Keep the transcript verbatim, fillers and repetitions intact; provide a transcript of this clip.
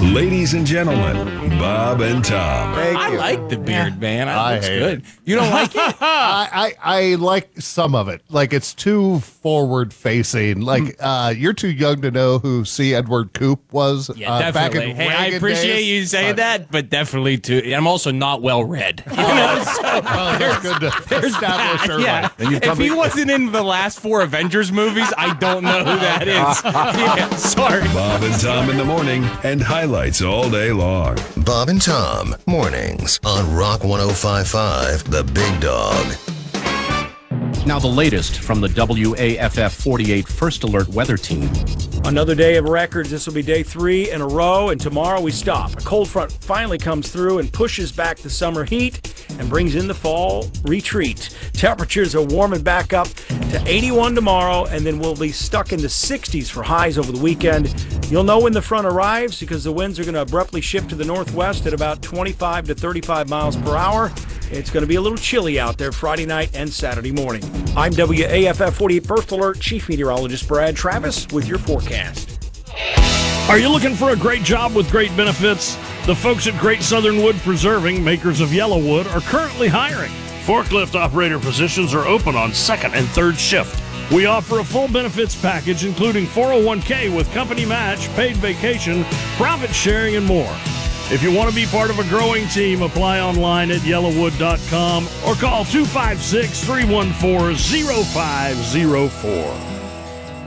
Ladies and gentlemen, Bob and Tom. Thank I you. like the beard, man. That I looks hate good. You don't like it? I, I I like some of it. Like, it's too forward facing. Like, uh, you're too young to know who C. Edward Coop was. Yeah, uh, back definitely. in Hey, I Reagan appreciate days. you saying But- that, but definitely too. I'm also not well read. You know, so Well, that's good to establish that, early. yeah. And you've If come he to- wasn't in the last four Avengers movies, I don't know who that is. Yeah, sorry. Bob and Tom in the morning and highlights all day long. Bob and Tom, mornings on Rock one oh five point five, The Big Dog. Now the latest from the W A F F forty-eight First Alert Weather Team. Another day of records. This will be day three in a row, and tomorrow we stop. A cold front finally comes through and pushes back the summer heat and brings in the fall retreat. Temperatures are warming back up to eighty-one tomorrow, and then we'll be stuck in the sixties for highs over the weekend. You'll know when the front arrives because the winds are going to abruptly shift to the northwest at about twenty-five to thirty-five miles per hour. It's going to be a little chilly out there Friday night and Saturday morning. I'm W A F F forty-eight First Alert Chief Meteorologist Brad Travis with your forecast. Are you looking for a great job with great benefits? The folks at Great Southern Wood Preserving, makers of yellow wood, are currently hiring. Forklift operator positions are open on second and third shift. We offer a full benefits package including four oh one k with company match, paid vacation, profit sharing, and more. If you want to be part of a growing team, apply online at yellowwood dot com or call two five six, three one four, oh five oh four.